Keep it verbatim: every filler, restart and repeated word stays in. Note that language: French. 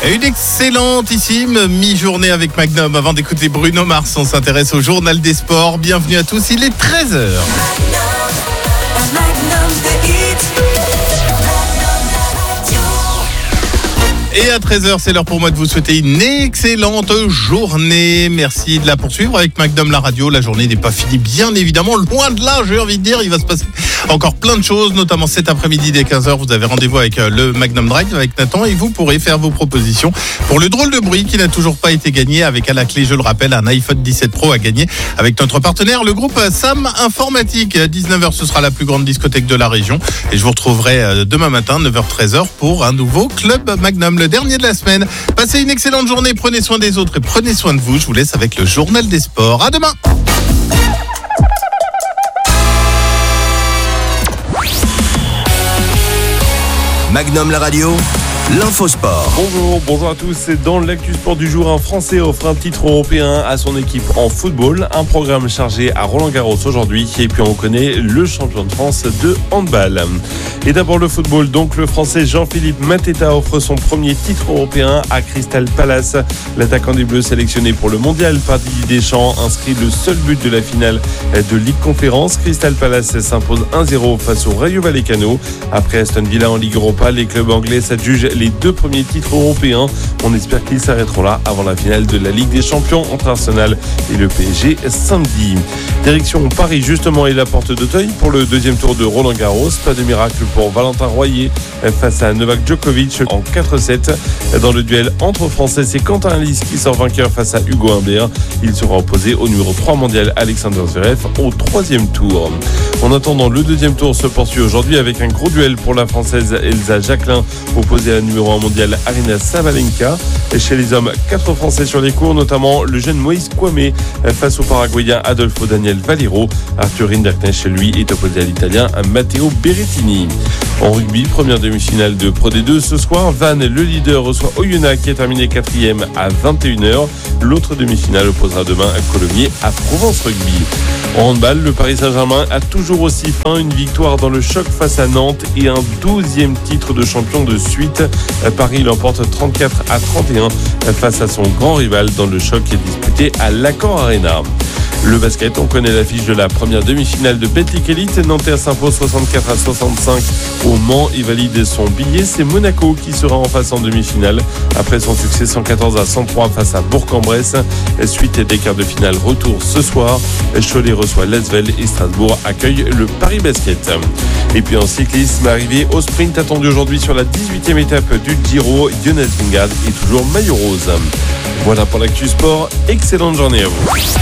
Une excellentissime mi-journée avec Magnum. Avant d'écouter Bruno Mars, on s'intéresse au journal des sports. Bienvenue à tous, il est treize heures. Et à treize heures, c'est l'heure pour moi de vous souhaiter une excellente journée. Merci de la poursuivre avec Magnum la radio. La journée n'est pas finie, bien évidemment. Loin de là, j'ai envie de dire, il va se passer encore plein de choses, notamment cet après-midi dès quinze heures. Vous avez rendez-vous avec le Magnum Drive avec Nathan et vous pourrez faire vos propositions pour le drôle de bruit qui n'a toujours pas été gagné. Avec à la clé, je le rappelle, un iPhone dix-sept Pro à gagner avec notre partenaire, le groupe Sam Informatique. À dix-neuf heures, ce sera la plus grande discothèque de la région. Et je vous retrouverai demain matin, neuf heures treize heures, pour un nouveau Club Magnum, le dernier de la semaine. Passez une excellente journée, prenez soin des autres et prenez soin de vous. Je vous laisse avec le journal des sports. À demain. Magnum la radio, l'info sport. Bonjour, bonjour à tous. C'est dans l'actu sport du jour, un Français offre un titre européen à son équipe en football. Un programme chargé à Roland-Garros aujourd'hui. Et puis on connaît le champion de France de handball. Et d'abord le football. Donc le Français Jean-Philippe Mateta offre son premier titre européen à Crystal Palace. L'attaquant des Bleus sélectionné pour le mondial par Didier Deschamps inscrit le seul but de la finale de Ligue Conférence. Crystal Palace s'impose un zéro face au Rayo Vallecano. Après Aston Villa en Ligue Europa, les clubs anglais s'adjugent les deux premiers titres européens. On espère qu'ils s'arrêteront là avant la finale de la Ligue des Champions entre Arsenal et le P S G samedi. Direction Paris justement et la porte d'Auteuil pour le deuxième tour de Roland-Garros. Pas de miracle pour Valentin Royer face à Novak Djokovic en quatre sept. Dans le duel entre Français, c'est Quentin Alice qui sort vainqueur face à Hugo Humbert. Il sera opposé au numéro trois mondial Alexander Zverev au troisième tour. En attendant, le deuxième tour se poursuit aujourd'hui avec un gros duel pour la Française Elsa Jacquelin opposée à la numéro un mondial Aryna Sabalenka. Et chez les hommes, quatre Français sur les cours, notamment le jeune Moïse Kouamé face au Paraguayen Adolfo Daniel Valero. Arthur Rinderknecht, lui, est opposé à l'Italien Matteo Berrettini. En rugby, première demi-finale de Pro D deux ce soir. Vannes, le leader, reçoit Oyonnax qui a terminé quatrième à vingt et une heures. L'autre demi-finale opposera demain à Colomiers à Provence Rugby. En handball, le Paris Saint-Germain a toujours aussi faim. Une victoire dans le choc face à Nantes et un douzième titre de champion de suite. Paris l'emporte trente-quatre à trente et un face à son grand rival dans le choc qui est disputé à l'Accor Arena. Le basket, on connaît l'affiche de la première demi-finale de Betclic Elite. Nanterre s'impose soixante-quatre à soixante-cinq au Mans et valide son billet. C'est Monaco qui sera en face en demi-finale après son succès cent quatorze à cent trois face à Bourg-en-Bresse. Suite des quarts de finale, retour ce soir. Cholet reçoit l'Asvel et Strasbourg accueille le Paris Basket. Et puis en cyclisme, arrivé au sprint attendu aujourd'hui sur la dix-huitième étape du Giro, Jonas Vingegaard est toujours maillot rose. Voilà pour l'actu sport. Excellente journée à vous.